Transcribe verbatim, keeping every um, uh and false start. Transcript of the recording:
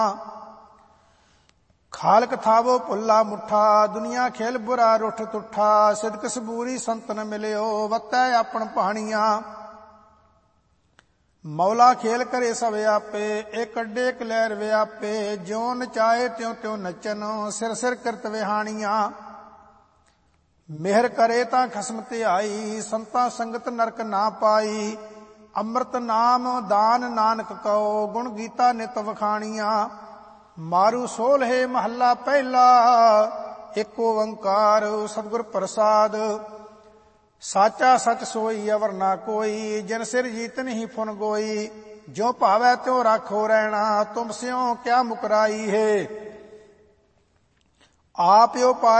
ਖਾਲਕ ਥਾਵੋ ਭੁੱਲਾ ਮੁੱਠਾ, ਦੁਨੀਆ ਖੇਲ ਬੁਰਾ ਰੁੱਠ ਤੁੱਠਾ। ਸਿਦਕ ਸਬੂਰੀ ਸੰਤਨ ਮਿਲਿਓ, ਵਤੈ ਆਪਣ ਭਾਣੀਆਂ। ਮੌਲਾ ਖੇਲ ਕਰੇ ਸਭ ਆਪੇ, ਇੱਕ ਅੱਡੇ ਇੱਕ ਲਹਿਰ ਵਿਆਪੇ। ਜਿਉ ਨਚਾਏ ਤਿਉ ਤਿਉ ਨਚਨ, ਸਿਰ ਸਿਰ ਕਿਰਤ ਵਿਹਾਣੀਆਂ। ਮਿਹਰ ਕਰੇ ਤਾਂ ਖਸਮ ਧਿਆਈ, ਸੰਤਾਂ ਸੰਗਤ ਨਰਕ ਨਾ ਪਾਈ। ਅੰਮ੍ਰਿਤ ਨਾਮ ਦਾਨ ਨਾਨਕ ਕਉ, ਗੁਣ ਗੀਤਾ ਨਿਤ ਵਖਾਣੀਆਂ। ਮਾਰੂ ਸੋਲ੍ਹੇ ਮਹੱਲਾ ਪਹਿਲਾ, ਇੱਕ ਓੰਕਾਰ ਸਤਿਗੁਰ ਪ੍ਰਸਾਦ। ਸਾਚਾ ਸਚ ਸੋਈ ਅਵਰ ਨਾ ਕੋਈ, ਜਿਨ ਸਿਰ ਜੀਤ ਨਹੀਂ ਫੁਨ ਗੋਈ। ਜਿਉ ਭਾਵੈ ਤਿਉ ਰਾਖੋ ਰਹਿਣਾ, ਤੁਮ ਸਿਉ ਕਿਆ ਮੁਕਰਾਈ ਹੈ। ਆਪ ਓ